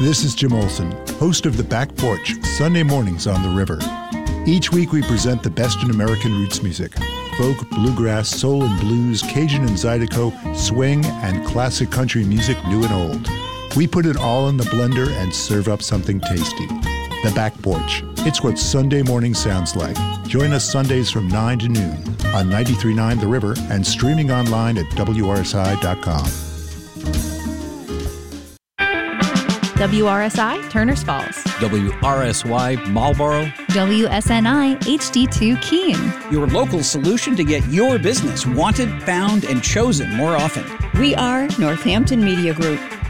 This is Jim Olson, host of The Back Porch, Sunday mornings on the river. Each week we present the best in American roots music. Folk, bluegrass, soul and blues, Cajun and Zydeco, swing, and classic country music, new and old. We put it all in the blender and serve up something tasty. The Back Porch. It's what Sunday morning sounds like. Join us Sundays from 9 to noon on 93.9 The River and streaming online at WRSI.com. WRSI Turners Falls. WRSY Marlboro. WSNI HD2 Keene. Your local solution to get your business wanted, found, and chosen more often. We are Northampton Media Group.